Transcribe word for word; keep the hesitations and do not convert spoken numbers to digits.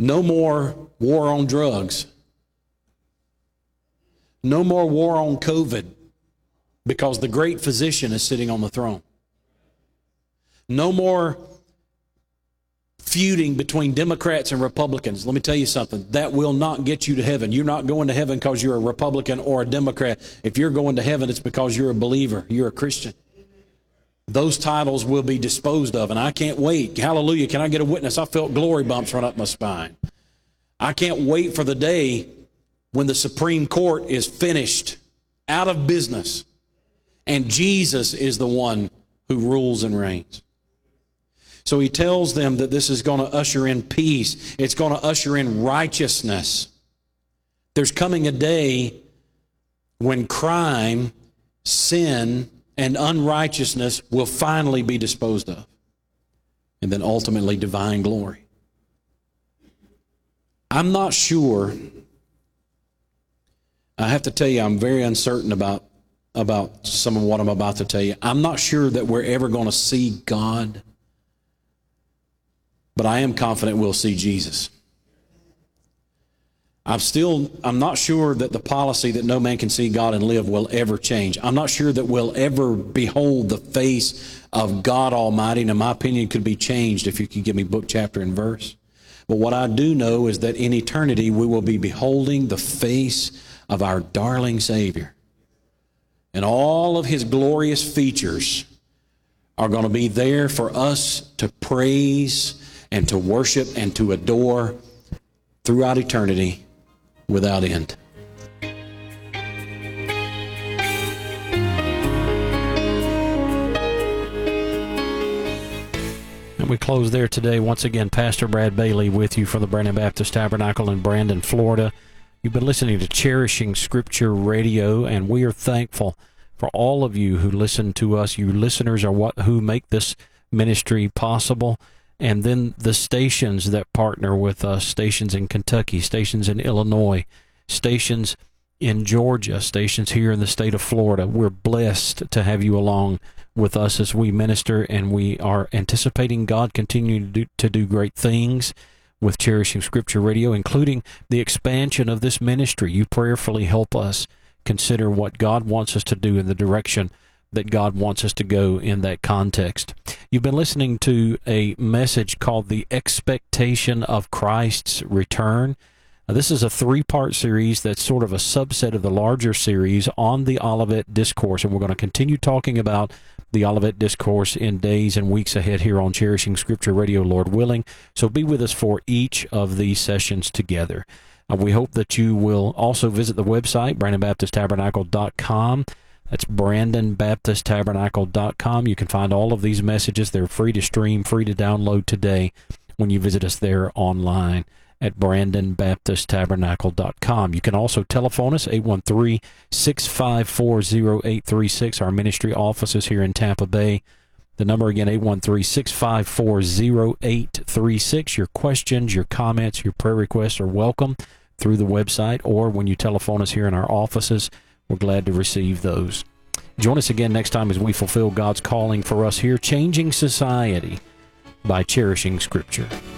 No more war on drugs. No more war on COVID, because the great physician is sitting on the throne. No more feuding between Democrats and Republicans. Let me tell you something. That will not get you to heaven. You're not going to heaven because you're a Republican or a Democrat. If you're going to heaven, it's because you're a believer. You're a Christian. Those titles will be disposed of, and I can't wait. Hallelujah. Can I get a witness? I felt glory bumps run up my spine. I can't wait for the day when the Supreme Court is finished, out of business, and Jesus is the one who rules and reigns. So he tells them that this is going to usher in peace. It's going to usher in righteousness. There's coming a day when crime, sin, and unrighteousness will finally be disposed of. And then ultimately divine glory. I'm not sure. I have to tell you, I'm very uncertain about, about some of what I'm about to tell you. I'm not sure that we're ever going to see God, but I am confident we'll see Jesus. I'm still, I'm not sure that the policy that no man can see God and live will ever change. I'm not sure that we'll ever behold the face of God Almighty, and in my opinion, could be changed if you could give me book, chapter, and verse. But what I do know is that in eternity, we will be beholding the face of our darling Savior. And all of his glorious features are going to be there for us to praise and to worship and to adore throughout eternity without end. And we close there today. Once again, Pastor Brad Bailey with you from the Brandon Baptist Tabernacle in Brandon, Florida. You've been listening to Cherishing Scripture Radio, and we are thankful for all of you who listen to us. You listeners are what who make this ministry possible. And then the stations that partner with us, stations in Kentucky, stations in Illinois, stations in Georgia, stations here in the state of Florida. We're blessed to have you along with us as we minister, and we are anticipating God continuing to do, to do great things with Cherishing Scripture Radio, including the expansion of this ministry. You prayerfully help us consider what God wants us to do in the direction that God wants us to go in that context. You've been listening to a message called The Expectation of Christ's Return. Now, this is a three-part series that's sort of a subset of the larger series on the Olivet Discourse, and we're going to continue talking about the Olivet Discourse in days and weeks ahead here on Cherishing Scripture Radio, Lord willing. So be with us for each of these sessions together. Uh, we hope that you will also visit the website, brandon baptist tabernacle dot com. That's brandon baptist tabernacle dot com. You can find all of these messages. They're free to stream, free to download today when you visit us there online at brandon baptist tabernacle dot com. You can also telephone us, eight one three, six five four, zero eight three six. Our ministry office is here in Tampa Bay. The number again, eight one three, six five four, zero eight three six. Your questions, your comments, your prayer requests are welcome through the website, or when you telephone us here in our offices. We're glad to receive those. Join us again next time as we fulfill God's calling for us here, changing society by cherishing Scripture.